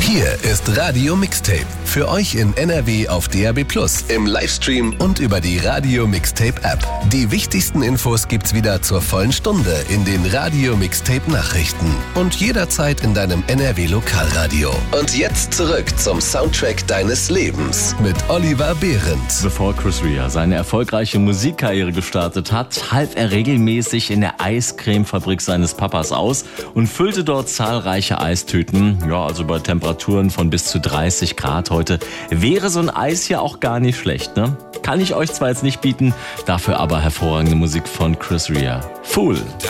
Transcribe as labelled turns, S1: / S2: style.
S1: Hier ist Radio Mixtape. Für euch in NRW auf DAB+, im Livestream und über die Radio Mixtape App. Die wichtigsten Infos gibt's wieder zur vollen Stunde in den Radio Mixtape Nachrichten und jederzeit in deinem NRW Lokalradio. Und jetzt zurück zum Soundtrack deines Lebens mit Oliver Behrendt.
S2: Bevor Chris Rea seine erfolgreiche Musikkarriere gestartet hat, half er regelmäßig in der Eiscremefabrik seines Papas aus und füllte dort zahlreiche Eistüten. Ja, also bei Temperaturen von bis zu 30 Grad heute wäre so ein Eis ja auch gar nicht schlecht, ne? Kann ich euch zwar jetzt nicht bieten, dafür aber hervorragende Musik von Chris Rea. Fool.